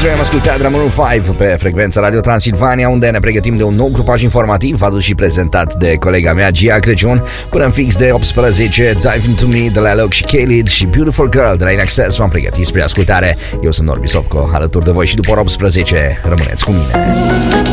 Noi am ascultat de Maroon 5 pe frecvența Radio Transilvania, unde ne pregătim de un nou grupaj informativ adus și prezentat de colega mea Gia Crăciun. Până în fix de 18, Dive Into Me de la Alok și Khalid și Beautiful Girl de la In Excess v-am pregătit spre ascultare. Eu sunt Norbi Sopco, alături de voi și după ora 18 rămâneți cu mine.